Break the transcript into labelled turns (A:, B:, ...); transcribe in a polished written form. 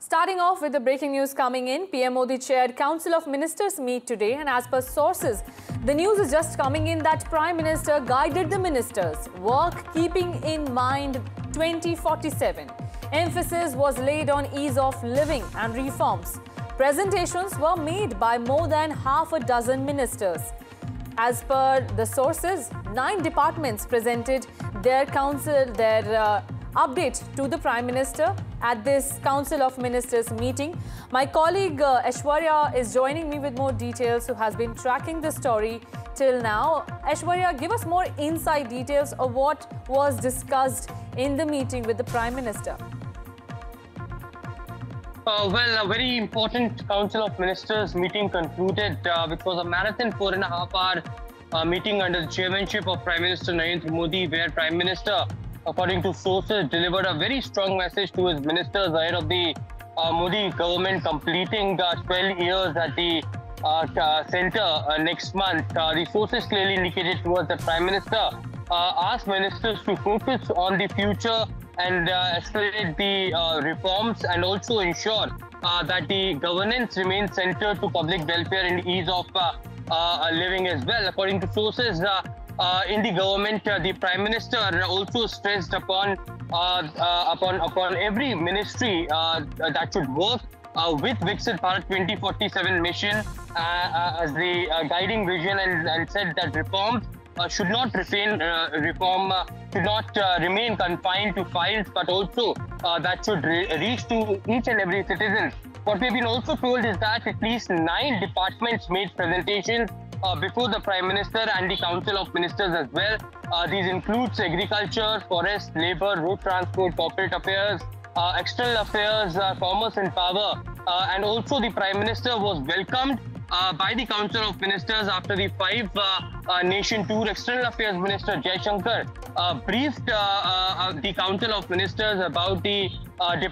A: Starting off with the breaking news coming in, PM Modi chaired Council of Ministers meet today, and as per sources, the news is just coming in that Prime Minister guided the ministers, work keeping in mind 2047. Emphasis was laid on ease of living and reforms. Presentations were made by more than half a dozen ministers. As per the sources, 9 departments presented their update to the Prime Minister at this Council of Ministers meeting. My colleague Aishwarya is joining me with more details, who has been tracking the story till now. Aishwarya, give us more inside details of what was discussed in the meeting with the Prime Minister.
B: Well, a very important Council of Ministers meeting concluded, which was a marathon 4.5-hour meeting under the chairmanship of Prime Minister Narendra Modi, where Prime Minister, according to sources, delivered a very strong message to his ministers ahead of the Modi government completing 12 years at the centre next month. The sources clearly indicated towards the Prime Minister asked ministers to focus on the future and accelerate the reforms, and also ensure that the governance remains centered to public welfare and ease of living as well. According to sources in the government, the Prime Minister also stressed upon every ministry that should work with Viksit Bharat 2047 mission as the guiding vision, and said that reforms should not remain confined to files, but also that should reach to each and every citizen. What we've been also told is that at least 9 departments made presentations before the Prime Minister and the Council of Ministers as well. These includes agriculture, forest, labour, road transport, corporate affairs, external affairs, commerce and power. And also the Prime Minister was welcomed by the Council of Ministers after the 5-nation tour. External Affairs Minister Jaishankar briefed the Council of Ministers about the